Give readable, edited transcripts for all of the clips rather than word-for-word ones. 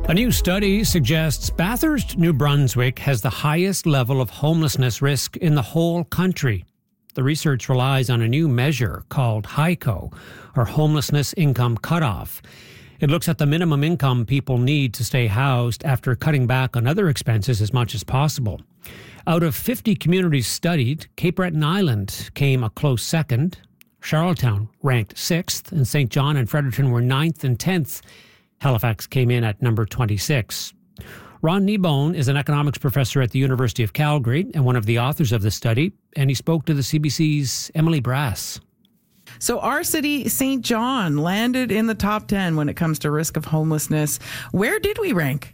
A new study suggests Bathurst, New Brunswick has the highest level of homelessness risk in the whole country. The research relies on a new measure called HICO, or Homelessness Income Cutoff. It looks at the minimum income people need to stay housed after cutting back on other expenses as much as possible. Out of 50 communities studied, Cape Breton Island came a close second. Charlottetown ranked 6th, and St. John and Fredericton were 9th and 10th. Halifax came in at number 26. Ron Kneebone is an economics professor at the University of Calgary and one of the authors of the study, and he spoke to the CBC's Emily Brass. So our city, St. John, landed in the top 10 when it comes to risk of homelessness. Where did we rank?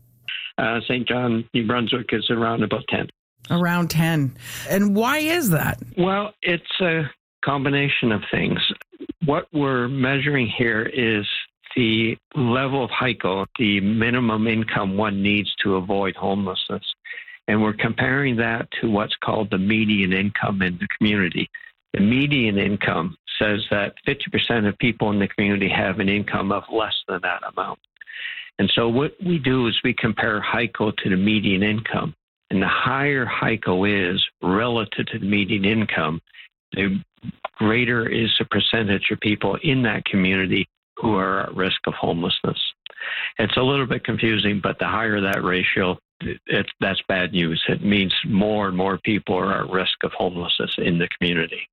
St. John, New Brunswick is around about 10. Around 10. And why is that? Well, it's a combination of things. What we're measuring here is the level of HICO, the minimum income one needs to avoid homelessness. And we're comparing that to what's called the median income in the community. The median income says that 50% of people in the community have an income of less than that amount. And so what we do is we compare HICO to the median income. And the higher HICO is relative to the median income, the greater is the percentage of people in that community who are at risk of homelessness. It's a little bit confusing, but the higher that ratio, that's bad news. It means more and more people are at risk of homelessness in the community.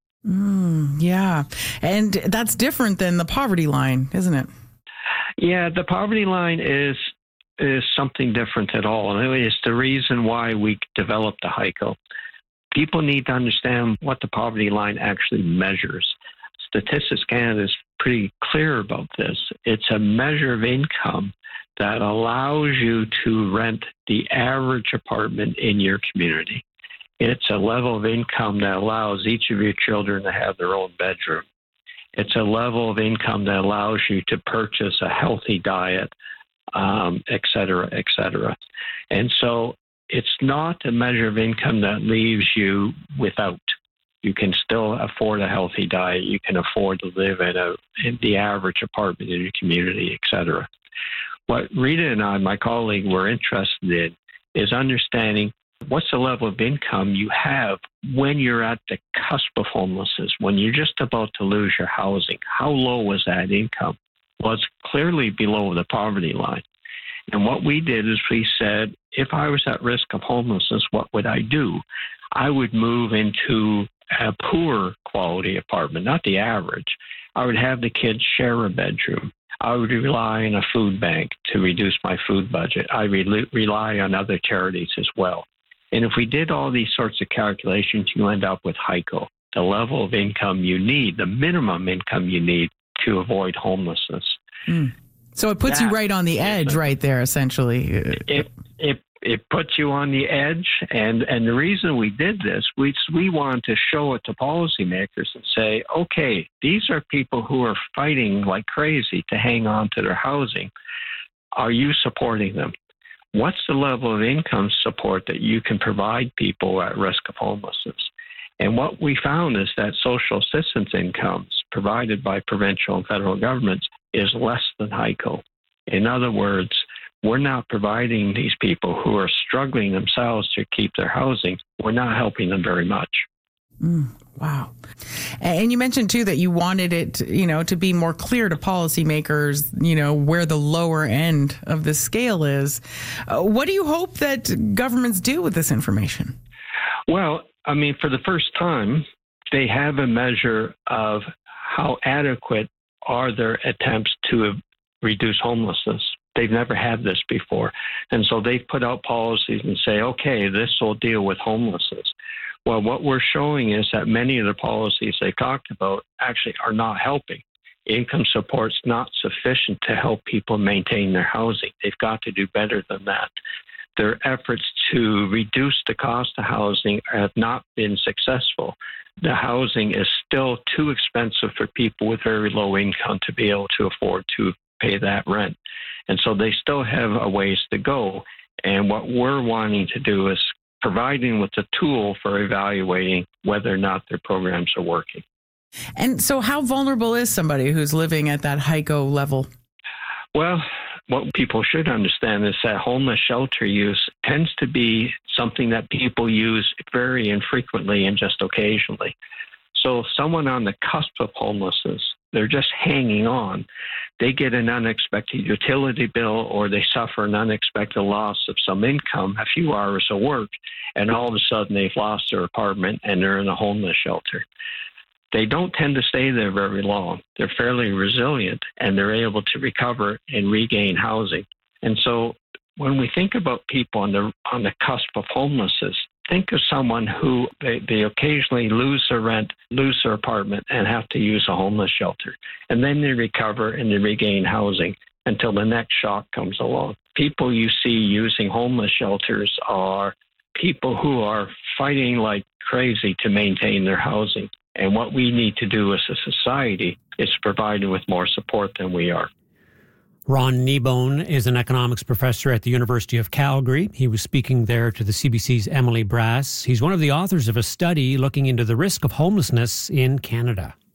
Yeah. And that's different than the poverty line, isn't it? Yeah, the poverty line is something different at all. And it's the reason why we developed the HICO. People need to understand what the poverty line actually measures. Statistics Canada is pretty clear about this. It's a measure of income that allows you to rent the average apartment in your community. It's a level of income that allows each of your children to have their own bedroom. It's a level of income that allows you to purchase a healthy diet, et cetera, et cetera. And so it's not a measure of income that leaves you without. You can still afford a healthy diet. You can afford to live in the average apartment in your community, et cetera. What Rita and I, my colleague, were interested in is understanding what's the level of income you have when you're at the cusp of homelessness, when you're just about to lose your housing. How low was that income? Well, it's clearly below the poverty line. And what we did is we said, if I was at risk of homelessness, what would I do? I would move into a poor quality apartment, not the average. I would have the kids share a bedroom. I would rely on a food bank to reduce my food budget. I rely on other charities as well. And if we did all these sorts of calculations, you end up with HICO, the level of income you need, the minimum income you need to avoid homelessness. So it puts you right on the edge right there, essentially. It puts you on the edge, and the reason we did this, we wanted to show it to policymakers and say, okay, these are people who are fighting like crazy to hang on to their housing. Are you supporting them? What's the level of income support that you can provide people at risk of homelessness? And what we found is that social assistance incomes provided by provincial and federal governments is less than HICO. In other words, we're not providing these people who are struggling themselves to keep their housing. We're not helping them very much. Wow. And you mentioned, too, that you wanted it, to be more clear to policymakers, where the lower end of the scale is. What do you hope that governments do with this information? Well, for the first time, they have a measure of how adequate are their attempts to reduce homelessness. They've never had this before. And so they've put out policies and say, okay, this will deal with homelessness. Well, what we're showing is that many of the policies they talked about actually are not helping. Income support's not sufficient to help people maintain their housing. They've got to do better than that. Their efforts to reduce the cost of housing have not been successful. The housing is still too expensive for people with very low income to be able to afford to pay that rent. And so they still have a ways to go. And what we're wanting to do is providing with a tool for evaluating whether or not their programs are working. And so how vulnerable is somebody who's living at that HICO level? Well, what people should understand is that homeless shelter use tends to be something that people use very infrequently and just occasionally. So someone on the cusp of homelessness, they're just hanging on. They get an unexpected utility bill, or they suffer an unexpected loss of some income, a few hours of work, and all of a sudden they've lost their apartment and they're in a homeless shelter. They don't tend to stay there very long. They're fairly resilient, and they're able to recover and regain housing. And so when we think about people on the cusp of homelessness, think of someone who they occasionally lose their rent, lose their apartment, and have to use a homeless shelter. And then they recover and they regain housing until the next shock comes along. People you see using homeless shelters are people who are fighting like crazy to maintain their housing. And what we need to do as a society is provide them with more support than we are. Ron Kneebone is an economics professor at the University of Calgary. He was speaking there to the CBC's Emily Brass. He's one of the authors of a study looking into the risk of homelessness in Canada.